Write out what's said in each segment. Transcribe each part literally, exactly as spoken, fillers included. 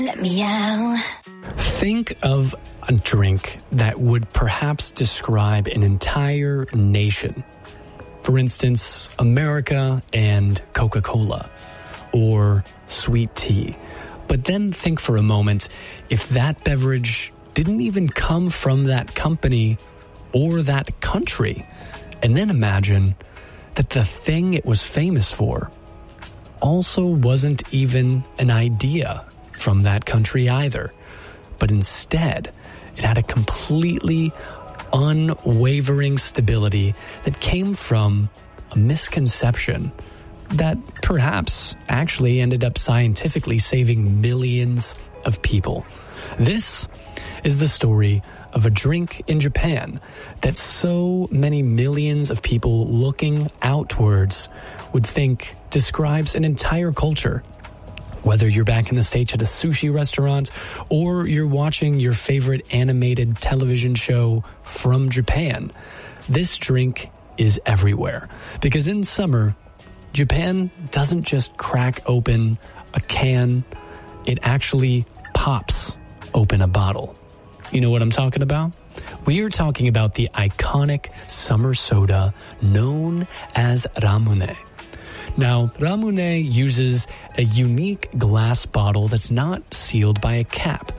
Let me out. Think of a drink that would perhaps describe an entire nation. For instance, America and Coca-Cola, or sweet tea. But then think for a moment, if that beverage didn't even come from that company or that country, and then imagine that the thing it was famous for also wasn't even an idea from that country either, but instead it had a completely unwavering stability that came from a misconception that perhaps actually ended up scientifically saving millions of people. This is the story of a drink in Japan that so many millions of people looking outwards would think describes an entire culture. Whether you're back in the States at a sushi restaurant or you're watching your favorite animated television show from Japan, this drink is everywhere. Because in summer, Japan doesn't just crack open a can, it actually pops open a bottle. You know what I'm talking about? We are talking about the iconic summer soda known as Ramune. Now, Ramune uses a unique glass bottle that's not sealed by a cap,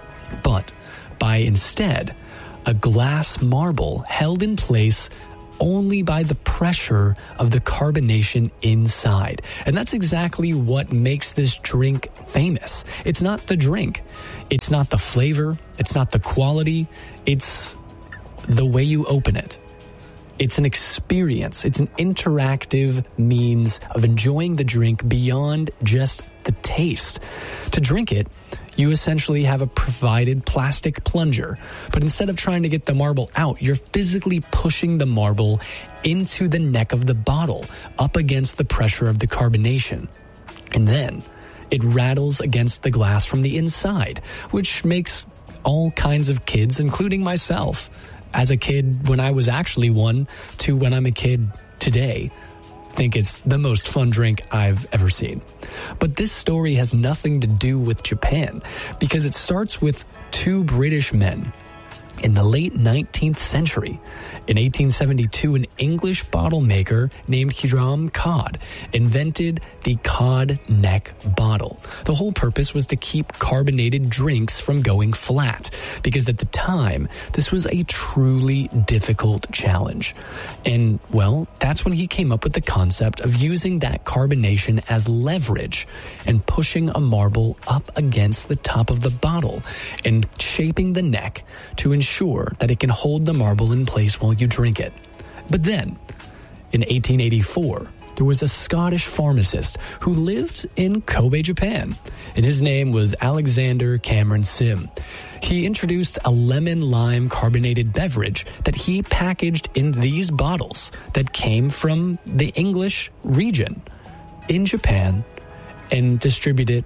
but by instead a glass marble held in place only by the pressure of the carbonation inside. And that's exactly what makes this drink famous. It's not the drink. It's not the flavor. It's not the quality. It's the way you open it. It's an experience. It's an interactive means of enjoying the drink beyond just the taste. To drink it, you essentially have a provided plastic plunger, but instead of trying to get the marble out, you're physically pushing the marble into the neck of the bottle, up against the pressure of the carbonation. And then it rattles against the glass from the inside, which makes all kinds of kids, including myself, as a kid when I was actually one, to when I'm a kid today, think it's the most fun drink I've ever seen. But this story has nothing to do with Japan, because it starts with two British men in the late nineteenth century. In eighteen seventy-two, an English bottle maker named Hiram Cod invented the cod neck bottle. The whole purpose was to keep carbonated drinks from going flat, because at the time, this was a truly difficult challenge. And, well, that's when he came up with the concept of using that carbonation as leverage and pushing a marble up against the top of the bottle and shaping the neck to ensure that it can hold the marble in place while you drink it. But then, in eighteen eighty-four, there was a Scottish pharmacist who lived in Kobe, Japan, and his name was Alexander Cameron Sim. He introduced a lemon-lime carbonated beverage that he packaged in these bottles that came from the English region in Japan and distributed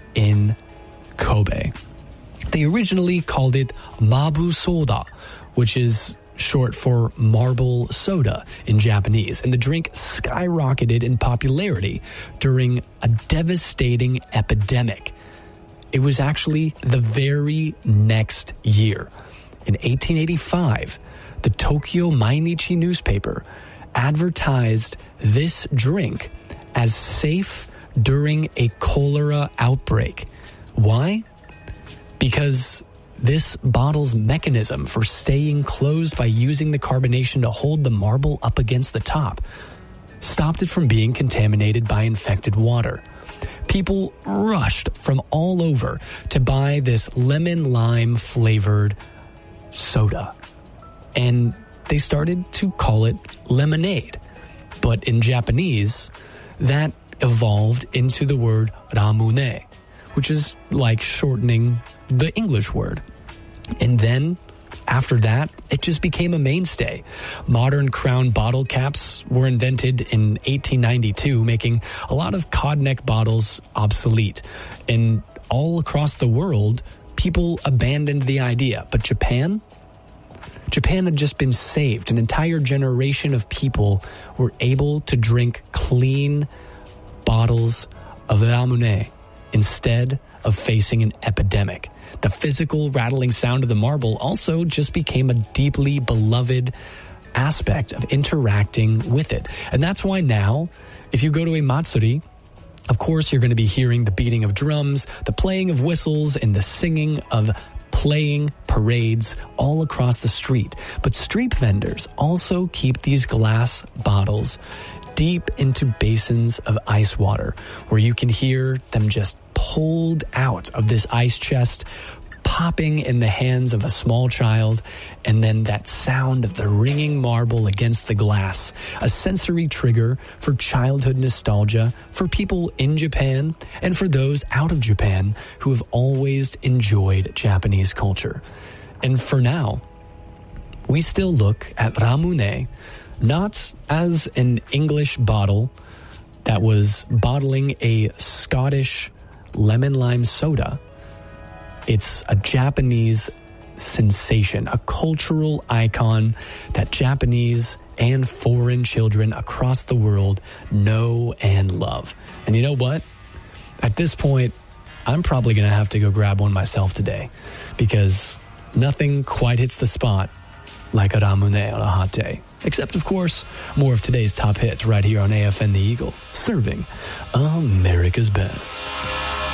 in Kobe. They originally called it Mabu Soda, which is short for marble soda in Japanese, and the drink skyrocketed in popularity during a devastating epidemic. It was actually the very next year. In eighteen eighty-five, the Tokyo Mainichi newspaper advertised this drink as safe during a cholera outbreak. Why? Because this bottle's mechanism for staying closed by using the carbonation to hold the marble up against the top stopped it from being contaminated by infected water. People rushed from all over to buy this lemon-lime flavored soda, and they started to call it lemonade. But in Japanese, that evolved into the word ramune, which is like shortening the English word. And then, after that, it just became a mainstay. Modern crown bottle caps were invented in eighteen ninety-two, making a lot of cod neck bottles obsolete. And all across the world, people abandoned the idea. But Japan? Japan had just been saved. An entire generation of people were able to drink clean bottles of ramune instead of facing an epidemic. The physical rattling sound of the marble also just became a deeply beloved aspect of interacting with it. And that's why now, if you go to a matsuri, of course you're going to be hearing the beating of drums, the playing of whistles, and the singing of playing parades all across the street. But street vendors also keep these glass bottles deep into basins of ice water, where you can hear them just pulled out of this ice chest, popping in the hands of a small child, and then that sound of the ringing marble against the glass, a sensory trigger for childhood nostalgia for people in Japan and for those out of Japan who have always enjoyed Japanese culture. And for now, we still look at Ramune not as an English bottle that was bottling a Scottish lemon lime soda. It's a Japanese sensation, a cultural icon that Japanese and foreign children across the world know and love. And you know what? At this point, I'm probably going to have to go grab one myself today, because nothing quite hits the spot like a Ramune on a hot day. Except, of course, more of today's top hits right here on A F N The Eagle, serving America's best.